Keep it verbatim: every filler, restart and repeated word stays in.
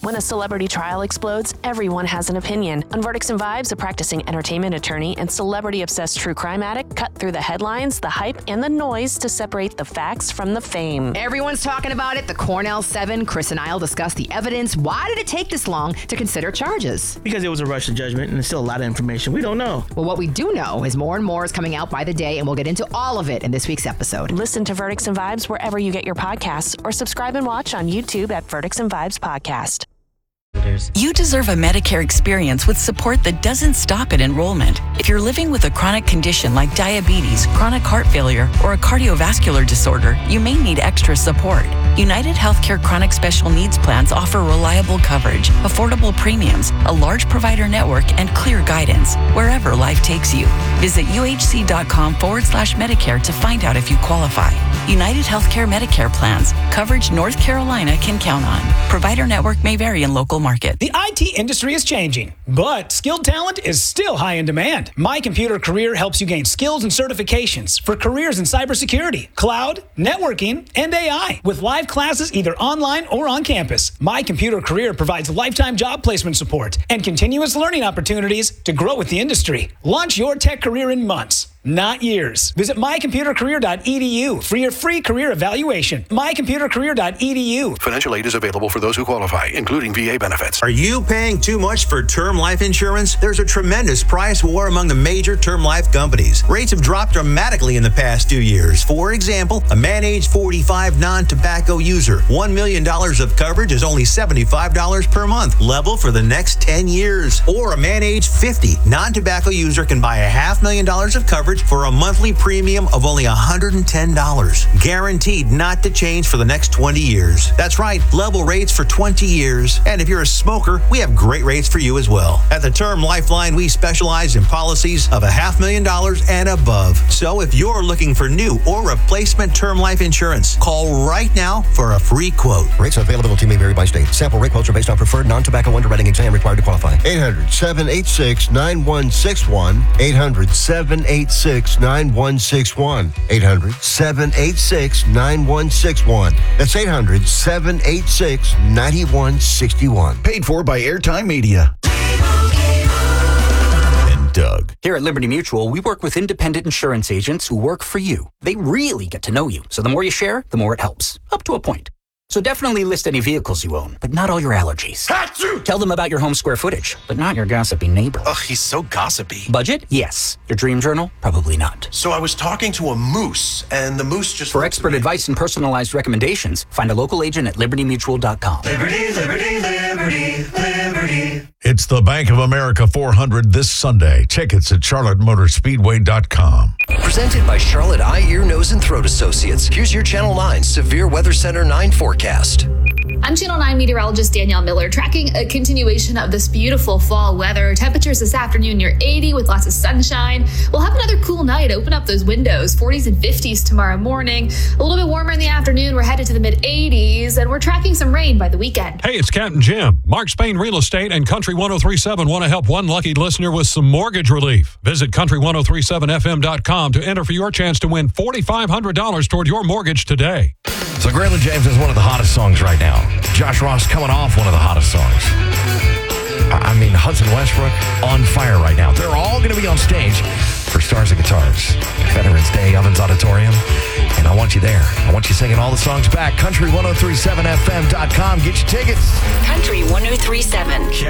When a celebrity trial explodes, everyone has an opinion. On Verdicts and Vibes, a practicing entertainment attorney and celebrity-obsessed true crime addict cut through the headlines, the hype, and the noise to separate the facts from the fame. Everyone's talking about it. The Cornell Seven. Chris and I'll discuss the evidence. Why did it take this long to consider charges? Because it was a rush to judgment, and there's still a lot of information we don't know. Well, what we do know is more and more is coming out by the day, and we'll get into all of it in this week's episode. Listen to Verdicts and Vibes wherever you get your podcasts, or subscribe and watch on YouTube at Verdicts and Vibes Podcast. You deserve a Medicare experience with support that doesn't stop at enrollment. If you're living with a chronic condition like diabetes, chronic heart failure, or a cardiovascular disorder, you may need extra support. United Healthcare Chronic Special Needs Plans offer reliable coverage, affordable premiums, a large provider network, and clear guidance wherever life takes you. Visit uhc.com forward slash Medicare to find out if you qualify. United Healthcare Medicare plans. Coverage North Carolina can count on. Provider network may vary in local market. The I T industry is changing, but skilled talent is still high in demand. My Computer Career helps you gain skills and certifications for careers in cybersecurity, cloud, networking, and A I. With live classes either online or on campus, My Computer Career provides lifetime job placement support and continuous learning opportunities to grow with the industry. Launch your tech career in months, not years. Visit my computer career dot e d u for your free career evaluation. my computer career dot e d u. Financial aid is available for those who qualify, including V A benefits. Are you paying too much for term life insurance? There's a tremendous price war among the major term life companies. Rates have dropped dramatically in the past two years. For example, a man age forty-five non-tobacco user, one million dollars of coverage is only seventy-five dollars per month, level for the next ten years. Or a man age fifty non-tobacco user can buy a half million dollars of coverage for a monthly premium of only one hundred ten dollars. Guaranteed not to change for the next twenty years. That's right, level rates for twenty years. And if you're a smoker, we have great rates for you as well. At the Term Lifeline, we specialize in policies of a half million dollars and above. So if you're looking for new or replacement term life insurance, call right now for a free quote. Rates and availability may vary by state. Sample rate quotes are based on preferred non-tobacco underwriting exam required to qualify. eight hundred, seven eight six, nine one six one. eight hundred, seven eight six, nine one six one. eight hundred, seven eight six, nine one six one. That's eight hundred, seven eight six, nine one six one. Paid for by Airtime Media. And Doug. Here at Liberty Mutual, we work with independent insurance agents who work for you. They really get to know you. So the more you share, the more it helps. Up to a point. So definitely list any vehicles you own, but not all your allergies. Achoo! Tell them about your home square footage, but not your gossipy neighbor. Ugh, he's so gossipy. Budget? Yes. Your dream journal? Probably not. So I was talking to a moose, and the moose just... For expert advice and personalized recommendations, find a local agent at liberty mutual dot com. Liberty, liberty, liberty, liberty. It's the Bank of America four hundred this Sunday. Tickets at charlotte motor speedway dot com. Presented by Charlotte Eye, Ear, Nose, and Throat Associates. Here's your Channel nine Severe Weather Center nine forecast. I'm Channel nine meteorologist Danielle Miller, tracking a continuation of this beautiful fall weather. Temperatures this afternoon near eighty with lots of sunshine. We'll have another cool night. Open up those windows. forties and fifties tomorrow morning. A little bit warmer in the afternoon. We're headed to the mid eighties, and we're tracking some rain by the weekend. Hey, it's Captain Jim. Mark Spain Real Estate and Country one oh three point seven want to help one lucky listener with some mortgage relief. Visit country ten thirty-seven f m dot com to enter for your chance to win four thousand five hundred dollars toward your mortgage today. So Graylin James has one of the hottest songs right now. Josh Ross coming off one of the hottest songs. I mean, Hudson Westbrook on fire right now. They're all going to be on stage for Stars and Guitars. Veterans Day, Ovens Auditorium. And I want you there. I want you singing all the songs back. country ten thirty-seven f m dot com. Get your tickets. Country ten thirty-seven.